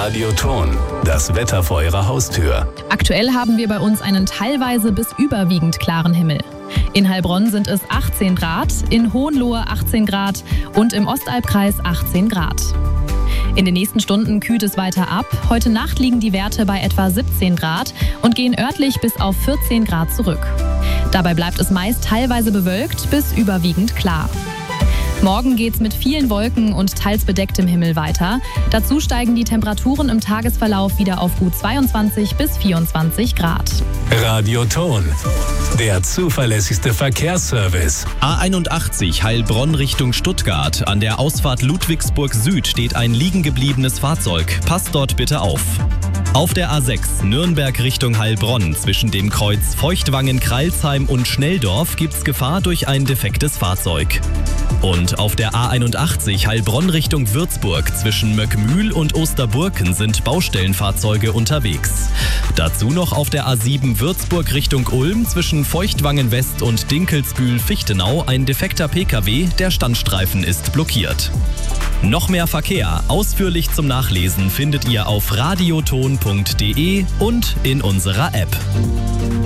Radioton, das Wetter vor Ihrer Haustür. Aktuell haben wir bei uns einen teilweise bis überwiegend klaren Himmel. In Heilbronn sind es 18 Grad, in Hohenlohe 18 Grad und im Ostalbkreis 18 Grad. In den nächsten Stunden kühlt es weiter ab. Heute Nacht liegen die Werte bei etwa 17 Grad und gehen örtlich bis auf 14 Grad zurück. Dabei bleibt es meist teilweise bewölkt bis überwiegend klar. Morgen geht's mit vielen Wolken und teils bedecktem Himmel weiter. Dazu steigen die Temperaturen im Tagesverlauf wieder auf gut 22 bis 24 Grad. Radioton, der zuverlässigste Verkehrsservice. A81 Heilbronn Richtung Stuttgart. An der Ausfahrt Ludwigsburg Süd steht ein liegen gebliebenes Fahrzeug. Passt dort bitte auf. Auf der A6 Nürnberg Richtung Heilbronn zwischen dem Kreuz Feuchtwangen-Kreilsheim und Schnelldorf gibt's Gefahr durch ein defektes Fahrzeug. Und auf der A81 Heilbronn Richtung Würzburg zwischen Möckmühl und Osterburken sind Baustellenfahrzeuge unterwegs. Dazu noch auf der A7 Würzburg Richtung Ulm zwischen Feuchtwangen West und Dinkelsbühl-Fichtenau ein defekter Pkw, der Standstreifen ist blockiert. Noch mehr Verkehr, ausführlich zum Nachlesen, findet ihr auf radioton.de und in unserer App.